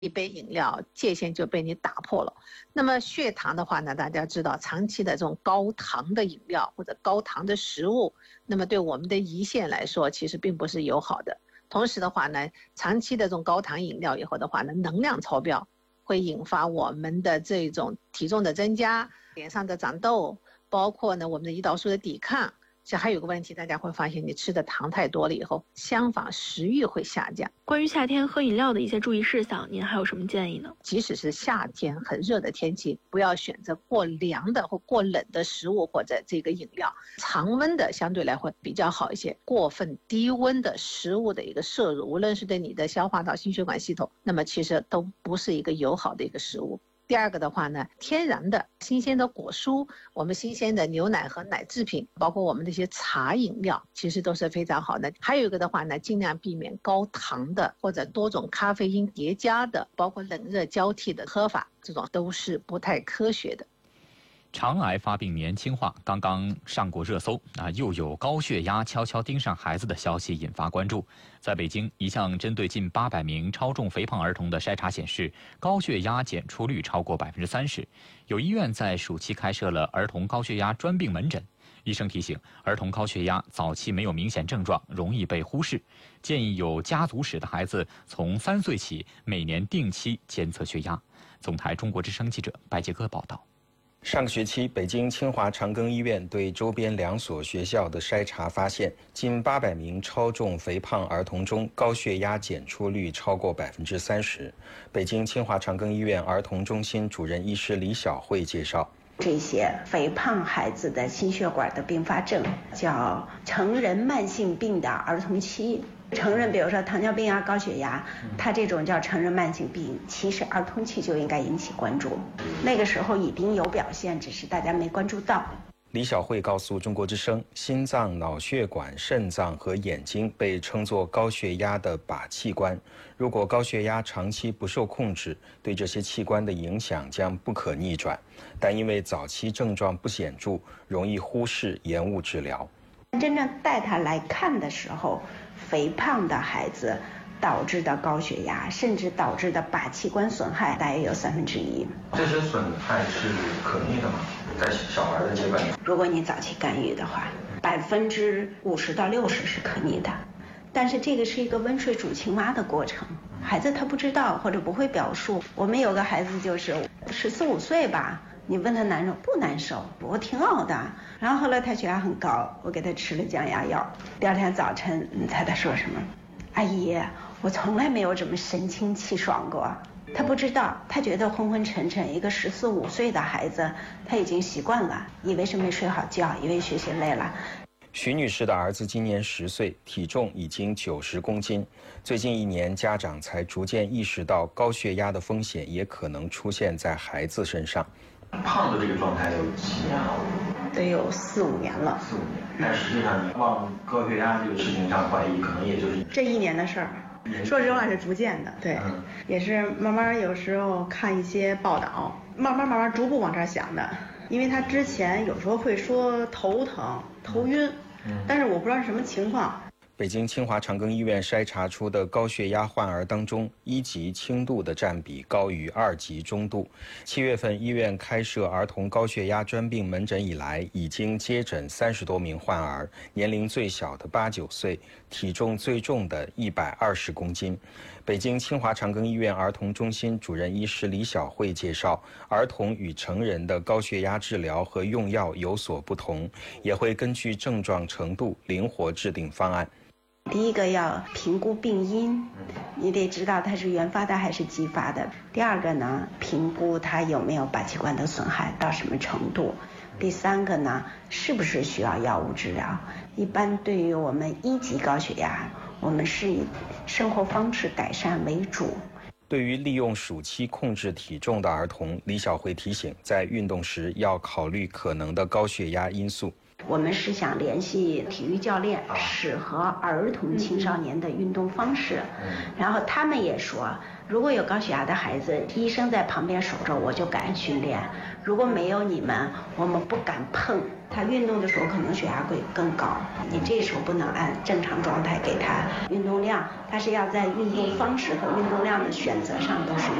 一杯饮料界限就被你打破了。那么血糖的话呢，大家知道长期的这种高糖的饮料或者高糖的食物，那么对我们的胰腺来说其实并不是友好的。同时的话呢，长期的这种高糖饮料以后的话呢，能量超标会引发我们的这种体重的增加，脸上的长痘，包括呢我们的胰岛素的抵抗。其实还有个问题，大家会发现你吃的糖太多了以后，相反食欲会下降。 关于夏天喝饮料的一些注意事项，您还有什么建议呢？ 即使是夏天很热的天气，不要选择过凉的或过冷的食物或者这个饮料，常温的相对来会比较好一些。过分低温的食物的一个摄入，无论是对你的消化道、心血管系统，那么其实都不是一个友好的一个食物。第二个的话呢，天然的新鲜的果蔬，我们新鲜的牛奶和奶制品，包括我们这些茶饮料，其实都是非常好的。还有一个的话呢，尽量避免高糖的或者多种咖啡因叠加的，包括冷热交替的喝法，这种都是不太科学的。 肠癌发病年轻化刚刚上过热搜又有高血压悄悄盯上孩子的消息引发关注。在北京，一项针对近800名超重肥胖儿童的筛查显示，高血压检出率超过30%。有医院在暑期开设了儿童高血压专病门诊。医生提醒，儿童高血压早期没有明显症状，容易被忽视，建议有家族史的孩子从3岁起每年定期监测血压。总台中国之声记者白杰哥报道。 上个学期，北京清华长庚医院对周边2所学校的筛查发现，近800名超重肥胖儿童中，高血压检出率超过30%。北京清华长庚医院儿童中心主任医师李晓慧介绍， 这些肥胖孩子的心血管的并发症叫成人慢性病的儿童期。成人比如说糖尿病啊、高血压，它这种叫成人慢性病，其实儿童期就应该引起关注，那个时候已经有表现，只是大家没关注到。 李晓慧告诉中国之声，心脏、脑血管、肾脏和眼睛被称作高血压的靶器官，如果高血压长期不受控制，对这些器官的影响将不可逆转，但因为早期症状不显著，容易忽视延误治疗。 真正带他来看的时候，肥胖的孩子导致的高血压，甚至导致的靶器官损害大约有1/3。 这些损害是可逆的吗？在小孩的阶段， 如果你早期干预的话，50%到60%是可逆的。但是这个是一个温水煮青蛙的过程，孩子他不知道或者不会表述。我们有个孩子就是14、15岁吧，你问他难受不难受，我挺好的。然后后来他血压很高，我给他吃了降压药。第二天早晨，你猜他说什么？阿姨，我从来没有这么神清气爽过。他不知道，他觉得昏昏沉沉。一个14、15岁的孩子，他已经习惯了，以为是没睡好觉，以为学习累了。 徐女士的儿子今年10岁，体重已经90公斤。最近1年，家长才逐渐意识到高血压的风险也可能出现在孩子身上。 胖的这个状态有几年了？ 得有4、5年了。 4、5年。但实际上，你往高血压这个事情上怀疑，可能也就是这1年的事儿。说实话是逐渐的，对，也是慢慢有时候看一些报道，慢慢逐步往这儿想的。因为他之前有时候会说头疼、头晕，但是我不知道是什么情况。 北京清华长庚医院筛查出的高血压患儿当中，1级轻度的占比高于2级中度。7月份，医院开设儿童高血压专病门诊以来，已经接诊30多名患儿，年龄最小的8、9岁，体重最重的120公斤。北京清华长庚医院儿童中心主任医师李晓慧介绍，儿童与成人的高血压治疗和用药有所不同，也会根据症状程度灵活制定方案。 第一个要评估病因，你得知道它是原发的还是继发的。第二个呢，评估它有没有靶器官的损害到什么程度。第三个呢，是不是需要药物治疗。一般对于我们1级高血压，我们是以生活方式改善为主。 对于利用暑期控制体重的儿童，李晓慧提醒，在运动时要考虑可能的高血压因素。 我们是想联系体育教练，适合儿童青少年的运动方式。然后他们也说，如果有高血压的孩子，医生在旁边守着，我就敢训练；如果没有你们，我们不敢碰。他运动的时候可能血压会更高，你这时候不能按正常状态给他运动量，他是要在运动方式和运动量的选择上都是